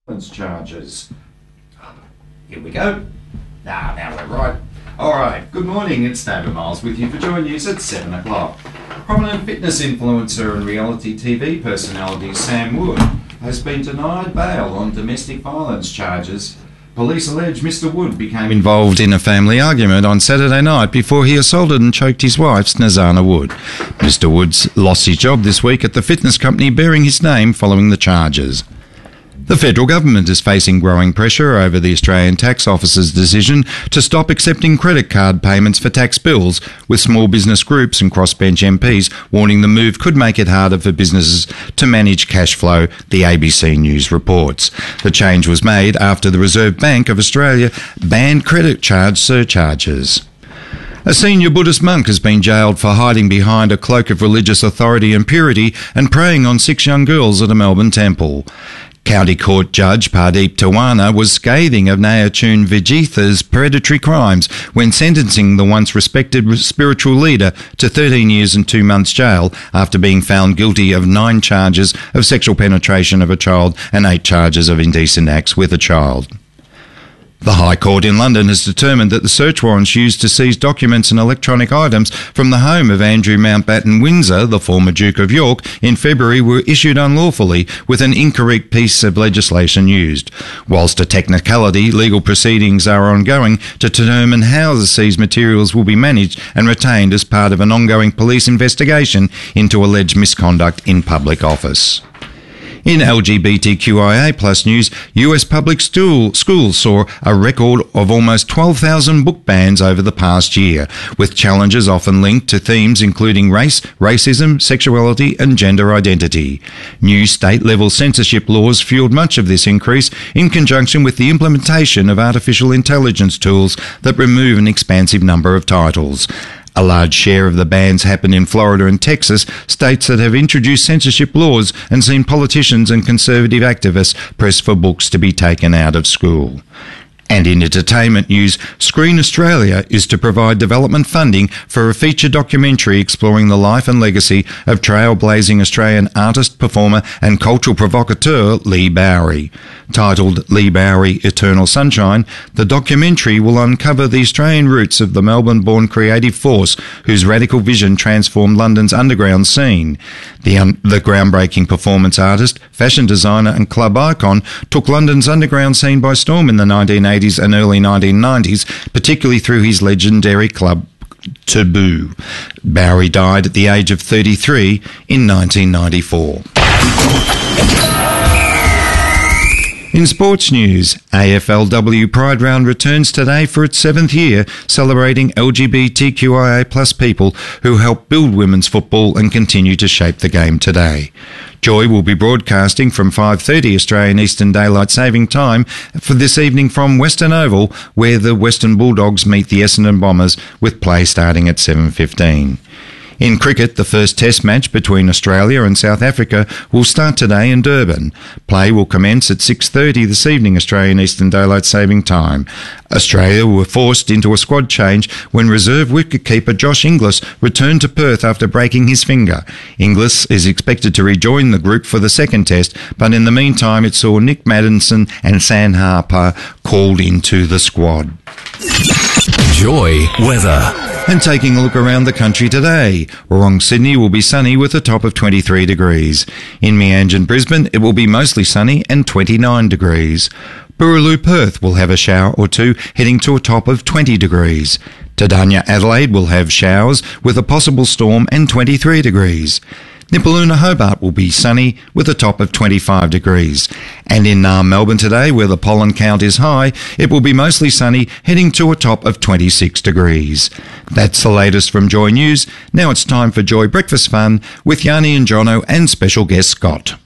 Charges. Here we go. Now we're right. Alright, good morning, it's David Miles with you for Joy News at 7 o'clock. Prominent fitness influencer and reality TV personality Sam Wood has been denied bail on domestic violence charges. Police allege Mr. Wood became involved in a family argument on Saturday night before he assaulted and choked his wife, Snezana Wood. Mr. Woods lost his job this week at the fitness company bearing his name following the charges. The federal government is facing growing pressure over the Australian Tax Office's decision to stop accepting credit card payments for tax bills, with small business groups and crossbench MPs warning the move could make it harder for businesses to manage cash flow, the ABC News reports. The change was made after the Reserve Bank of Australia banned credit card surcharges. A senior Buddhist monk has been jailed for hiding behind a cloak of religious authority and purity and preying on 6 young girls at a Melbourne temple. County Court Judge Pardeep Tawana was scathing of Nayachun Vijitha's predatory crimes when sentencing the once respected spiritual leader to 13 years and 2 months jail after being found guilty of 9 charges of sexual penetration of a child and 8 charges of indecent acts with a child. The High Court in London has determined that the search warrants used to seize documents and electronic items from the home of Andrew Mountbatten Windsor, the former Duke of York, in February were issued unlawfully with an incorrect piece of legislation used. Whilst a technicality, legal proceedings are ongoing to determine how the seized materials will be managed and retained as part of an ongoing police investigation into alleged misconduct in public office. In LGBTQIA+ news, US public schools saw a record of almost 12,000 book bans over the past year, with challenges often linked to themes including race, racism, sexuality and gender identity. New state-level censorship laws fueled much of this increase in conjunction with the implementation of artificial intelligence tools that remove an expansive number of titles. A large share of the bans happen in Florida and Texas, states that have introduced censorship laws and seen politicians and conservative activists press for books to be taken out of school. And in entertainment news, Screen Australia is to provide development funding for a feature documentary exploring the life and legacy of trailblazing Australian artist, performer and cultural provocateur Leigh Bowery. Titled Leigh Bowery Eternal Sunshine, the documentary will uncover the Australian roots of the Melbourne-born creative force whose radical vision transformed London's underground scene. The groundbreaking performance artist, fashion designer and club icon took London's underground scene by storm in the 1980s and early 1990s, particularly through his legendary club Taboo. Bowery died at the age of 33 in 1994. In sports news, AFLW Pride Round returns today for its 7th year, celebrating LGBTQIA+ people who help build women's football and continue to shape the game today. Joy will be broadcasting from 5:30 Australian Eastern Daylight Saving Time for this evening from Western Oval, where the Western Bulldogs meet the Essendon Bombers, with play starting at 7:15. In cricket, the first test match between Australia and South Africa will start today in Durban. Play will commence at 6:30 this evening Australian Eastern Daylight Saving Time. Australia were forced into a squad change when reserve wicketkeeper Josh Inglis returned to Perth after breaking his finger. Inglis is expected to rejoin the group for the second test, but in the meantime it saw Nick Maddinson and Sam Harper called into the squad. Joy weather. And taking a look around the country today, Wrong Sydney will be sunny with a top of 23 degrees. In Meanjin, Brisbane, it will be mostly sunny and 29 degrees. Boorloo, Perth will have a shower or two, heading to a top of 20 degrees. Tadanya, Adelaide will have showers with a possible storm and 23 degrees. Nipaluna, Hobart will be sunny with a top of 25 degrees. And in Naarm, Melbourne today, where the pollen count is high, it will be mostly sunny, heading to a top of 26 degrees. That's the latest from Joy News. Now it's time for Joy Breakfast Fun with Yanni and Jono and special guest Scott.